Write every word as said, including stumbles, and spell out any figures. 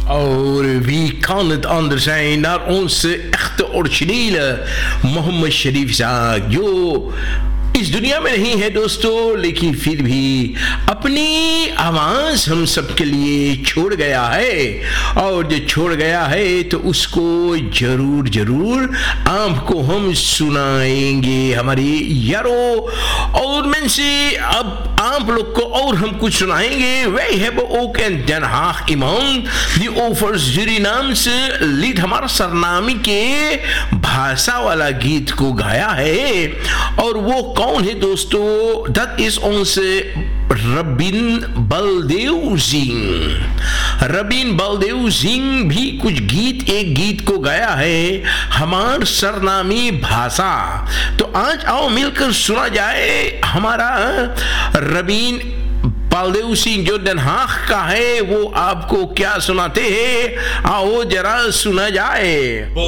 और wie kan het anders zijn naar onze echte originele Mohammad शरीफ साहब जो इस दुनिया में नहीं है दोस्तों, लेकिन फिर भी अपनी आवाज हम सबके लिए छोड़ गया है। और जो छोड़ गया है तो उसको जरूर जरूर आपको हम सुनाएंगे हमारे यारो। और मैं से अब आप लोग को और हम कुछ सुनाएंगे। Wij hebben ook in Den Haag iemand die over Surinaamse lied हमारा सरनामी के भाषा वाला गीत को गाया है। और वो कौन है दोस्तों? Dat is onze रबीन Baldev Singh. रबीन Baldev Singh भी कुछ गीत एक गीत को गाया है हमार सरनामी भाषा। तो आज आओ मिलकर सुना जाए हमारा रबीन बलदेव सिंह जो Den Haag का है, वो आपको क्या सुनाते हैं। आओ जरा सुना जाए।